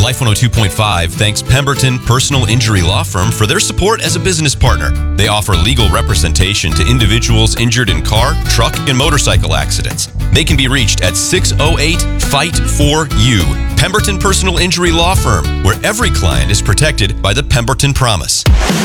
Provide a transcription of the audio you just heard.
Life 102.5 thanks Pemberton Personal Injury Law Firm for their support as a business partner. They offer legal representation to individuals injured in car, truck, and motorcycle accidents. They can be reached at 608-FIGHT-4-U. Pemberton Personal Injury Law Firm, where every client is protected by the Pemberton Promise.